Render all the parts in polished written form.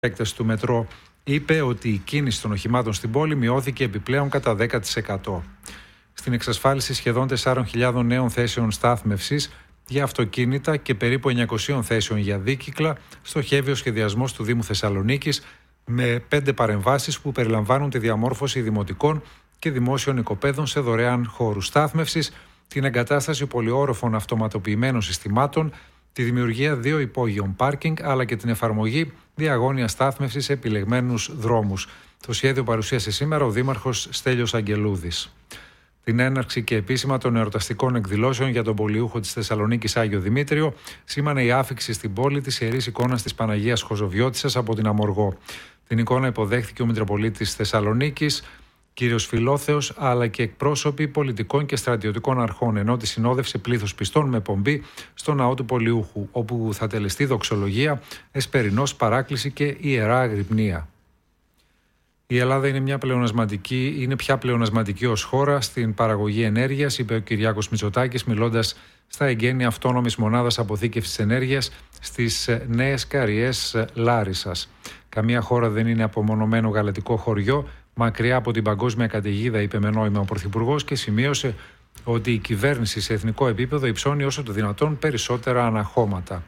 Έκταση του μετρό είπε ότι η κίνηση των οχημάτων στην πόλη μειώθηκε επιπλέον κατά 10%. Στην εξασφάλιση σχεδόν 4.000 νέων θέσεων στάθμευσης για αυτοκίνητα και περίπου 900 θέσεων για δίκυκλα στοχεύει ο σχεδιασμός του Δήμου Θεσσαλονίκης με 5 παρεμβάσεις που περιλαμβάνουν τη διαμόρφωση δημοτικών και δημόσιων οικοπαίδων σε δωρεάν χώρους στάθμευσης, την εγκατάσταση πολυόροφων αυτοματοποιημένων συστημάτων, τη δημιουργία 2 υπόγειων πάρκινγκ αλλά και την εφαρμογή διαγώνιας στάθμευσης σε επιλεγμένους δρόμους. Το σχέδιο παρουσίασε σήμερα ο Δήμαρχος Στέλιος Αγγελούδης. Την έναρξη και επίσημα των εορταστικών εκδηλώσεων για τον πολιούχο της Θεσσαλονίκης Άγιο Δημήτριο σήμανε η άφιξη στην πόλη της Ιερής Εικόνας της Παναγίας Χοζοβιώτισσας από την Αμοργό. Την εικόνα υποδέχθηκε ο Μητροπολίτης Θεσσαλονίκης, κύριος Φιλόθεος, αλλά και εκπρόσωποι πολιτικών και στρατιωτικών αρχών, ενώ τη συνόδευσε πλήθος πιστών με πομπή στο ναό του Πολιούχου, όπου θα τελεστεί δοξολογία, εσπερινός, παράκληση και ιερά αγρυπνία. Η Ελλάδα είναι πια πλεονασματική ως χώρα στην παραγωγή ενέργειας, είπε ο Κυριάκος Μητσοτάκης, μιλώντας στα εγγένεια αυτόνομης μονάδας αποθήκευσης ενέργειας στις νέες Καριές Λάρισσας. Καμία χώρα δεν είναι απομονωμένο γαλατικό χωριό, μακριά από την παγκόσμια καταιγίδα, είπε με νόημα ο Πρωθυπουργός και σημείωσε ότι η κυβέρνηση σε εθνικό επίπεδο υψώνει όσο το δυνατόν περισσότερα αναχώματα.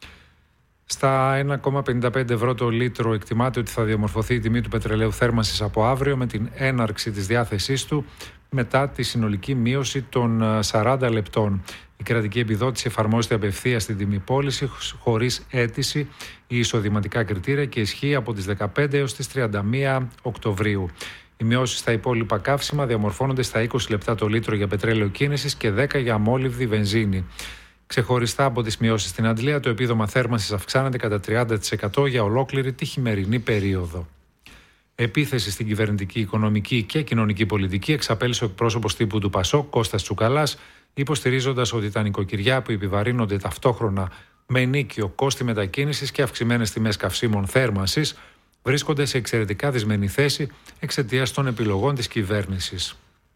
Στα 1,55 ευρώ το λίτρο εκτιμάται ότι θα διαμορφωθεί η τιμή του πετρελαίου θέρμανσης από αύριο με την έναρξη της διάθεσής του μετά τη συνολική μείωση των 40 λεπτών. Η κρατική επιδότηση εφαρμόζεται απευθείας στην τιμή πώληση χωρίς αίτηση ή εισοδηματικά κριτήρια και ισχύει από τις 15 έως τις 31 Οκτωβρίου. Οι μειώσεις στα υπόλοιπα καύσιμα διαμορφώνονται στα 20 λεπτά το λίτρο για πετρέλαιο κίνησης και 10 για αμόλυβδη βενζίνη. Ξεχωριστά από τις μειώσεις στην Αντλία, το επίδομα θέρμανσης αυξάνεται κατά 30% για ολόκληρη τη χειμερινή περίοδο. Επίθεση στην κυβερνητική, οικονομική και κοινωνική πολιτική εξαπέλυσε ο εκπρόσωπος τύπου του ΠΑΣΟΚ, Κώστας Τσουκαλάς, υποστηρίζοντας ότι τα νοικοκυριά που επιβαρύνονται ταυτόχρονα με ενίκιο, κόστη μετακίνησης και αυξημένες τιμές καυσίμων θέρμανσης βρίσκονται σε εξαιρετικά δυσμενή θέση εξαιτίας των επιλογών της κυβέρνησης.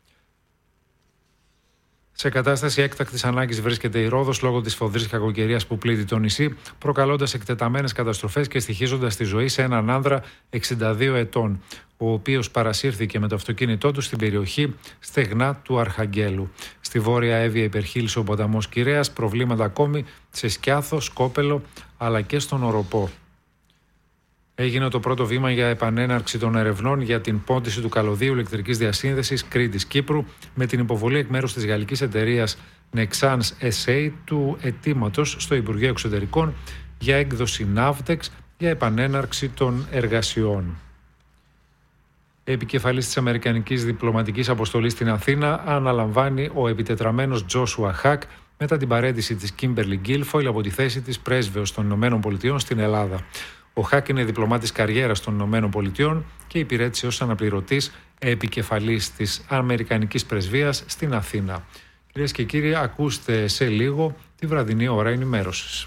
Σε κατάσταση έκτακτης ανάγκης βρίσκεται η Ρόδος λόγω της φοδρής κακοκαιρίας που πλήττει το νησί, προκαλώντας εκτεταμένες καταστροφές και στοιχίζοντας τη ζωή σε έναν άνδρα 62 ετών, ο οποίος παρασύρθηκε με το αυτοκίνητό του στην περιοχή στεγνά του Αρχαγγέλου. Στη Βόρεια Εύβοια υπερχείλησε ο ποταμός Κυρέας, προβλήματα ακόμη σε Σκιάθο, Σκόπελο αλλά και στον Οροπό. Έγινε το πρώτο βήμα για επανέναρξη των ερευνών για την πόντιση του καλωδίου ηλεκτρικής διασύνδεσης Κρήτης-Κύπρου με την υποβολή εκ μέρους της γαλλικής εταιρείας Nexans SA του αιτήματος στο Υπουργείο Εξωτερικών για έκδοση Navtex για επανέναρξη των εργασιών. Επικεφαλής της Αμερικανικής Διπλωματικής Αποστολής στην Αθήνα αναλαμβάνει ο επιτετραμένος Τζόσουα Χακ μετά την παραίτηση της Κίμπερλι Γκίλφοιλ από τη θέση της πρέσβεως των ΗΠΑ στην Ελλάδα. Ο Χακ είναι διπλωμάτης καριέρας των ΗΠΑ και υπηρέτησε ως αναπληρωτής επικεφαλής της Αμερικανικής Πρεσβείας στην Αθήνα. Κυρίες και κύριοι, ακούστε σε λίγο τη βραδινή ώρα ενημέρωσης.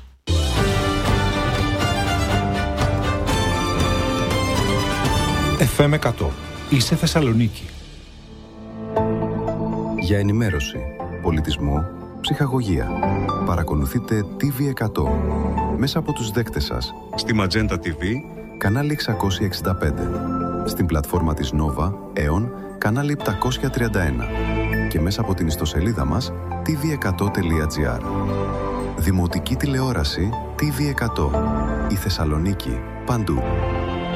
FM 100. Είσαι Θεσσαλονίκη. Για ενημέρωση, πολιτισμό, ψυχαγωγία. Παρακολουθείτε TV100 μέσα από τους δέκτες σας. Στη Magenta TV, κανάλι 665. Στην πλατφόρμα της Nova, Aeon, κανάλι 731. Και μέσα από την ιστοσελίδα μας, tv100.gr. Δημοτική τηλεόραση TV100. Η Θεσσαλονίκη, παντού.